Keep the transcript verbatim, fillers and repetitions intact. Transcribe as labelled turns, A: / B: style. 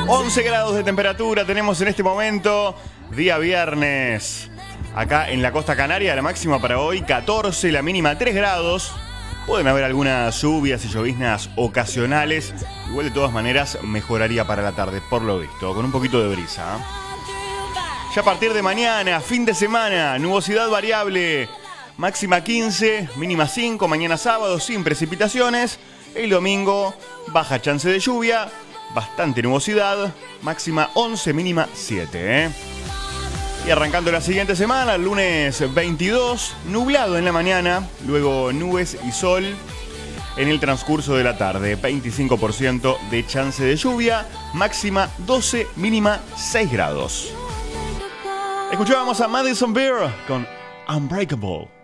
A: once grados de temperatura tenemos en este momento, día viernes. Acá en la costa canaria, la máxima para hoy catorce, la mínima tres grados. Pueden haber algunas lluvias y lloviznas ocasionales. Igual de todas maneras mejoraría para la tarde, por lo visto, con un poquito de brisa. Ya a partir de mañana, fin de semana, nubosidad variable. Máxima quince, mínima cinco, mañana sábado sin precipitaciones. El domingo, baja chance de lluvia, bastante nubosidad, máxima once, mínima siete. ¿eh? Y arrancando la siguiente semana, el lunes veintidós, nublado en la mañana, luego nubes y sol en el transcurso de la tarde. veinticinco por ciento de chance de lluvia, máxima doce, mínima seis grados. Escuchábamos a Madison Beer con Unbreakable.